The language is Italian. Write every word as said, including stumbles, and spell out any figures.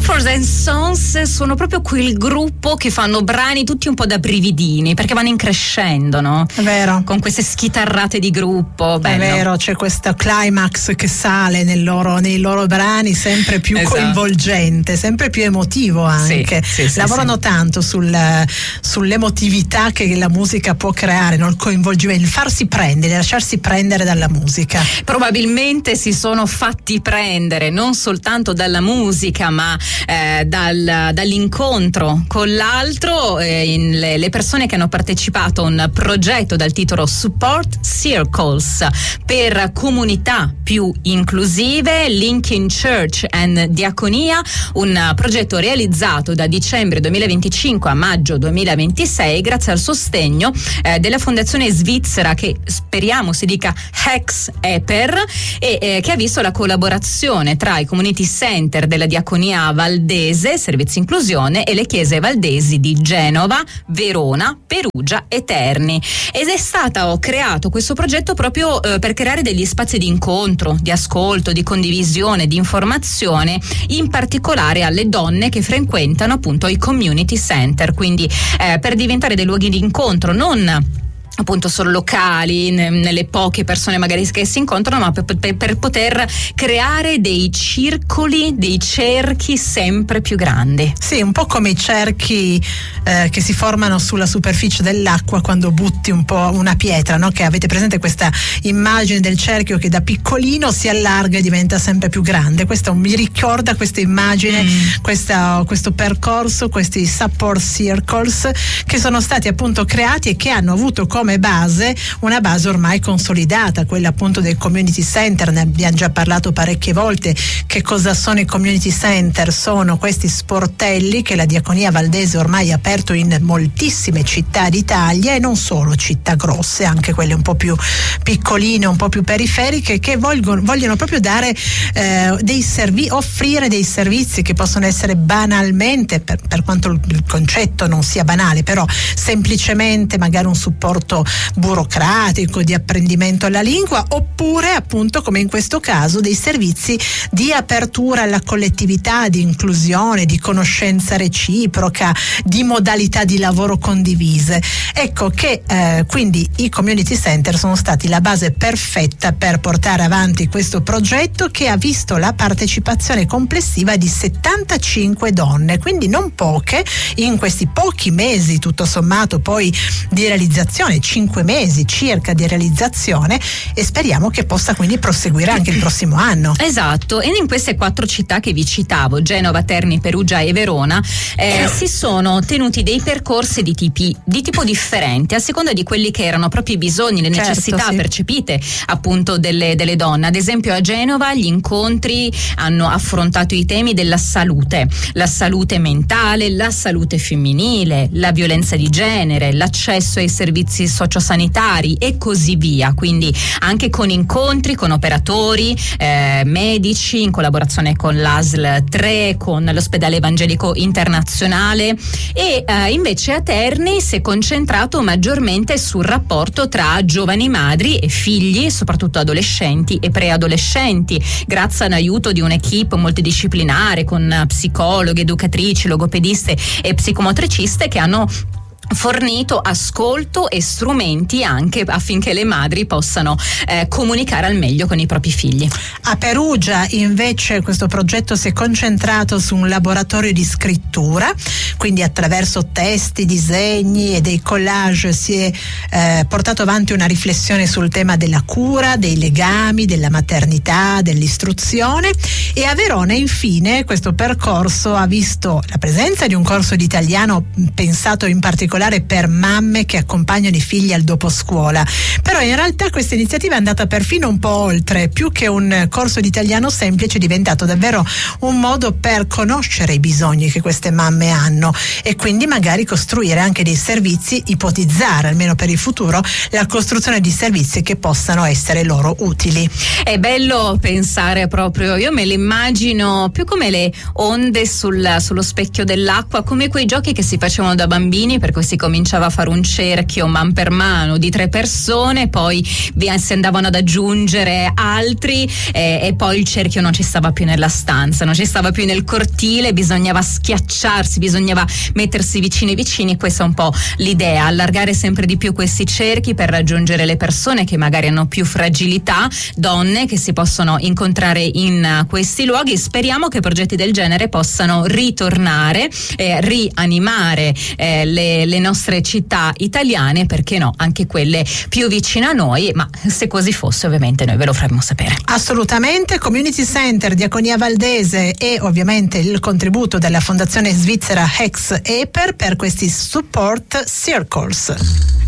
Mumford and Sons sono proprio quel gruppo che fanno brani tutti un po' da brividini, perché vanno in crescendo, no? È vero. Con queste schitarrate di gruppo. Bello. È vero, c'è questo climax che sale nel loro, nei loro brani, sempre più esatto. coinvolgente, sempre più emotivo anche. Sì, sì, Lavorano sì, tanto sul, sull'emotività che la musica può creare, no? Il coinvolgimento, il farsi prendere, lasciarsi prendere dalla musica. Probabilmente si sono fatti prendere non soltanto dalla musica, ma eh, dal, dall'incontro con l'altro, eh, in le, le persone che hanno partecipato a un progetto dal titolo Support Circles per comunità più inclusive, Linking Church and Diaconia, un progetto realizzato da dicembre duemilaventicinque a maggio duemilaventisei grazie al sostegno eh, della fondazione svizzera che speriamo si dica Hex-Eper e eh, che ha visto la collaborazione tra i community center della Diaconia Valdese, Servizi Inclusione, e le chiese valdesi di Genova, Verona, Perugia e Terni. Ed è stato creato questo progetto proprio eh, per creare degli spazi di incontro, di ascolto, di condivisione, di informazione, in particolare alle donne che frequentano appunto i community center, quindi eh, per diventare dei luoghi di incontro non appunto solo locali, nelle poche persone magari che si incontrano, ma per, per, per poter creare dei circoli, dei cerchi sempre più grandi. Sì, un po' come i cerchi eh, che si formano sulla superficie dell'acqua quando butti un po' una pietra, no? Che avete presente questa immagine del cerchio che da piccolino si allarga e diventa sempre più grande. Questo mi ricorda questa immagine, mm. questa, questo percorso, questi support circles che sono stati appunto creati e che hanno avuto come base una base ormai consolidata, quella appunto del community center. Ne abbiamo già parlato parecchie volte. Che cosa sono i community center? Sono questi sportelli che la Diaconia Valdese ormai ha aperto in moltissime città d'Italia, e non solo città grosse, anche quelle un po' più piccoline, un po' più periferiche, che vogliono, vogliono proprio dare eh, dei servizi, offrire dei servizi che possono essere banalmente, per, per quanto il concetto non sia banale, però semplicemente magari un supporto burocratico di apprendimento alla lingua, oppure appunto come in questo caso dei servizi di apertura alla collettività, di inclusione, di conoscenza reciproca, di modalità di lavoro condivise. Ecco che eh, quindi i community center sono stati la base perfetta per portare avanti questo progetto, che ha visto la partecipazione complessiva di settantacinque donne, quindi non poche, in questi pochi mesi tutto sommato poi di realizzazione, cinque mesi circa di realizzazione, e speriamo che possa quindi proseguire anche il prossimo anno. Esatto, e in queste quattro città che vi citavo, Genova, Terni, Perugia e Verona, eh, si sono tenuti dei percorsi di tipi di tipo differenti a seconda di quelli che erano proprio i bisogni, le necessità certo, sì. percepite appunto delle, delle donne. Ad esempio a Genova gli incontri hanno affrontato i temi della salute, la salute mentale, la salute femminile, la violenza di genere, l'accesso ai servizi sociosanitari e così via, quindi anche con incontri con operatori eh, medici in collaborazione con l'A S L tre, con l'ospedale evangelico internazionale. E eh, invece a Terni si è concentrato maggiormente sul rapporto tra giovani madri e figli, soprattutto adolescenti e preadolescenti, grazie all'aiuto di un'equipe multidisciplinare con psicologhe, educatrici, logopediste e psicomotriciste che hanno fornito ascolto e strumenti anche affinché le madri possano eh, comunicare al meglio con i propri figli. A Perugia invece questo progetto si è concentrato su un laboratorio di scrittura, quindi attraverso testi, disegni e dei collage si è eh, portato avanti una riflessione sul tema della cura, dei legami, della maternità, dell'istruzione. E a Verona infine questo percorso ha visto la presenza di un corso di italiano pensato in particolare per mamme che accompagnano i figli al dopo scuola, però in realtà questa iniziativa è andata perfino un po' oltre. Più che un corso di italiano semplice, è diventato davvero un modo per conoscere i bisogni che queste mamme hanno e quindi magari costruire anche dei servizi, ipotizzare almeno per il futuro la costruzione di servizi che possano essere loro utili. È bello pensare proprio, io me le immagino più come le onde sul, sullo specchio dell'acqua, come quei giochi che si facevano da bambini per questi si cominciava a fare un cerchio man per mano di tre persone, poi vi si andavano ad aggiungere altri eh, e poi il cerchio non ci stava più nella stanza, non ci stava più nel cortile, bisognava schiacciarsi, bisognava mettersi vicini vicini. Questa è un po' l'idea, allargare sempre di più questi cerchi per raggiungere le persone che magari hanno più fragilità, donne che si possono incontrare in questi luoghi. Speriamo che progetti del genere possano ritornare, eh, rianimare eh, le, le nostre città italiane, perché no, anche quelle più vicine a noi, ma se così fosse ovviamente noi ve lo faremo sapere. Assolutamente. Community Center, Diaconia Valdese e ovviamente il contributo della Fondazione Svizzera Hex Eper per questi Support Circles.